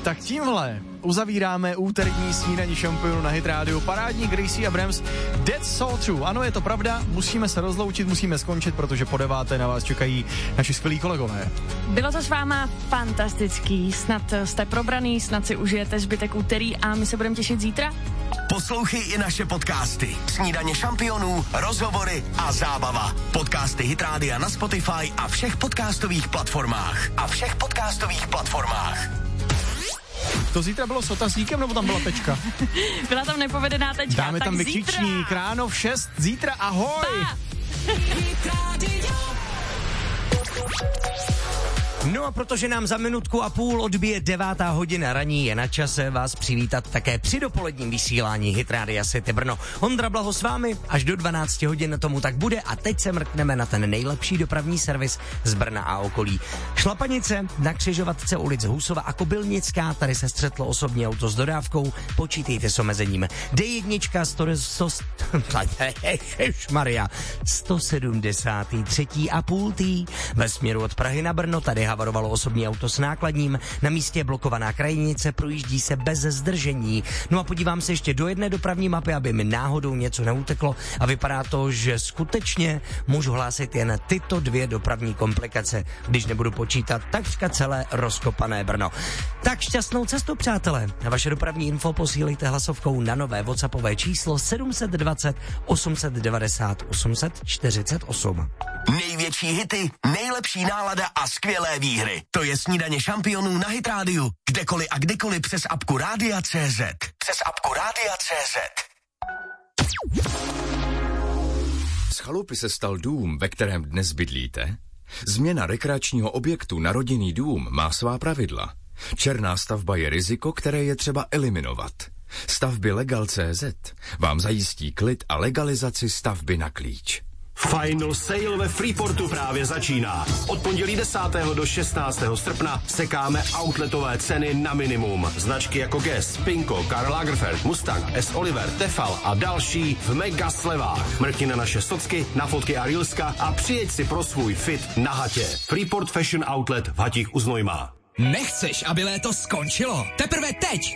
Tak tímhle uzavíráme úterní snídaní šampionů na Hit Radio. Parádní Gracie Abrams, That's So True. Ano, je to pravda, musíme se rozloučit, musíme skončit, protože po 9. na vás čekají naši skvělí kolegové. Bylo to s váma fantastický, snad jste probraný, snad si užijete zbytek úterý a my se budeme těšit zítra. Poslouchej i naše podcasty. Snídaně šampionů, rozhovory a zábava. Podcasty Hit Rádia na Spotify a všech podcastových platformách. To zítra bylo s otazníkem, nebo tam byla tečka? Byla tam nepovedená tečka. Dáme tak tam vykřičník, ráno v 6, zítra ahoj! No a protože nám za minutku a půl odbije 9. hodina raní, je na čase vás přivítat také při dopoledním vysílání Hit Rádia City Brno. Ondra Blaho s vámi, až do 12 hodin tomu tak bude a teď se mrkneme na ten nejlepší dopravní servis z Brna a okolí. Šlapanice na křižovatce ulic Husova a Kobylnická, tady se střetlo osobní auto s dodávkou, počítejte s omezením. D1 173,5 ve směru od Prahy na Brno, tady havarovalo osobní auto s nákladním, na místě je blokovaná krajnice, projíždí se bez zdržení. No a podívám se ještě do jedné dopravní mapy, aby mi náhodou něco neuteklo a vypadá to, že skutečně můžu hlásit jen tyto 2 dopravní komplikace, když nebudu počítat takřka celé rozkopané Brno. Tak šťastnou cestu, přátelé. Na vaše dopravní info posílejte hlasovkou na nové WhatsAppové číslo 720 890 848. Největší hity, nejlepší nálada a skvělé výhry. To je Snídaně šampionů na Hit Rádiu. Kdekoliv a kdykoliv přes apku Rádia.cz. Z chalupy se stal dům, ve kterém dnes bydlíte? Změna rekreačního objektu na rodinný dům má svá pravidla. Černá stavba je riziko, které je třeba eliminovat. Stavby Legal.cz vám zajistí klid a legalizaci stavby na klíč. Final sale ve Freeportu právě začíná. Od pondělí 10. do 16. srpna sekáme outletové ceny na minimum. Značky jako Guess, Pinko, Karl Lagerfeld, Mustang, S. Oliver, Tefal a další v mega slevách. Mrkni na naše socky, na fotky a reelska a přijeď si pro svůj fit na hatě. Freeport Fashion Outlet v Hatích u Znojma. Nechceš, aby léto skončilo? Teprve teď